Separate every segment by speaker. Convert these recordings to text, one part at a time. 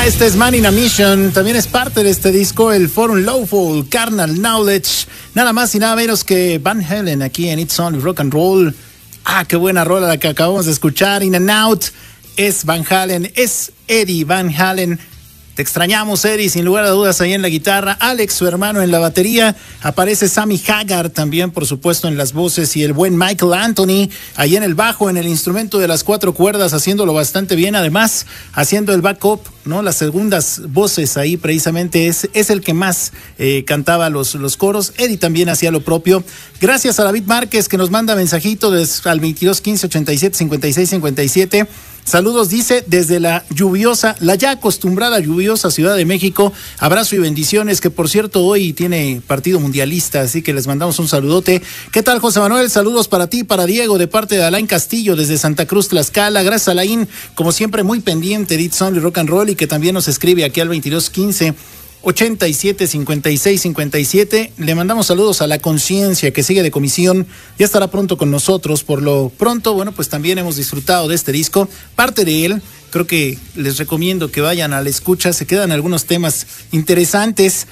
Speaker 1: Este es Man in a Mission, también es parte de este disco, el Forum Lawful, Carnal Knowledge, nada más y nada menos que Van Halen aquí en It's Only Rock and Roll. Qué buena rola la que acabamos de escuchar. In and Out es Van Halen, es Eddie Van Halen. Te extrañamos, Eddie, sin lugar a dudas, ahí en la guitarra. Alex, su hermano, en la batería. Aparece Sammy Hagar también, por supuesto, en las voces. Y el buen Michael Anthony, ahí en el bajo, en el instrumento de las 4 cuerdas, haciéndolo bastante bien. Además, haciendo el backup, ¿no? Las segundas voces ahí, precisamente, es el que más cantaba los coros. Eddie también hacía lo propio. Gracias a David Márquez, que nos manda mensajito al 22 15 87 56 57. Saludos, dice, desde la ya acostumbrada lluviosa Ciudad de México. Abrazo y bendiciones, que por cierto hoy tiene partido mundialista, así que les mandamos un saludote. ¿Qué tal, José Manuel? Saludos para ti, para Diego, de parte de Alain Castillo, desde Santa Cruz, Tlaxcala. Gracias, Alain, como siempre, muy pendiente de It's Only Rock and Roll, y que también nos escribe aquí al 22 15 87 56 57. Le mandamos saludos a La Conciencia, que sigue de comisión, ya estará pronto con nosotros. Por lo pronto, bueno, pues también hemos disfrutado de este disco, parte de él. Creo que les recomiendo que vayan a la escucha, se quedan algunos temas interesantes.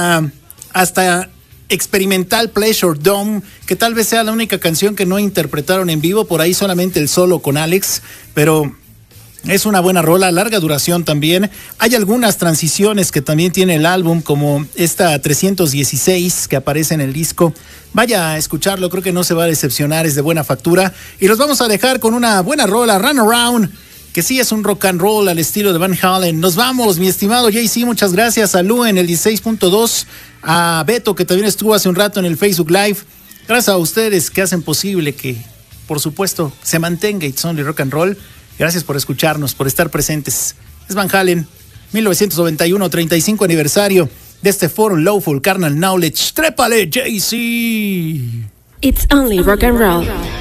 Speaker 1: Hasta experimental Pleasure Dome, que tal vez sea la única canción que no interpretaron en vivo, por ahí solamente el solo con Alex, pero es una buena rola, larga duración también. Hay algunas transiciones que también tiene el álbum, como esta 316 que aparece en el disco. Vaya a escucharlo, creo que no se va a decepcionar, es de buena factura. Y los vamos a dejar con una buena rola, Run Around, que sí es un rock and roll al estilo de Van Halen. Nos vamos, mi estimado JC, muchas gracias. A Lu en el 16.2, a Beto, que también estuvo hace un rato en el Facebook Live. Gracias a ustedes que hacen posible que, por supuesto, se mantenga It's Only Rock and Roll. Gracias por escucharnos, por estar presentes. Es Van Halen, 1991, 35 aniversario de este Forum Lawful, Carnal Knowledge. ¡Trépale, JC!
Speaker 2: It's Only Rock and Roll.